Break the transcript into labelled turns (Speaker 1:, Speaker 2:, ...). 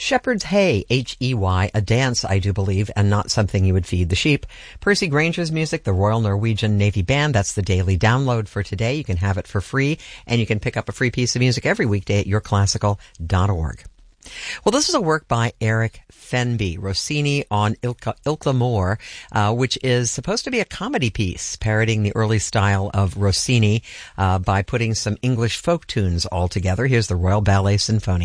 Speaker 1: Shepherd's Hay, H-E-Y, a dance, I do believe, and not something you would feed the sheep. Percy Granger's music, the Royal Norwegian Navy Band, that's the daily download for today. You can have it for free, and you can pick up a free piece of music every weekday at yourclassical.org. Well, this is a work by Eric Fenby, Rossini on Ilkla Moor, which is supposed to be a comedy piece, parodying the early style of Rossini by putting some English folk tunes all together. Here's the Royal Ballet Sinfonia.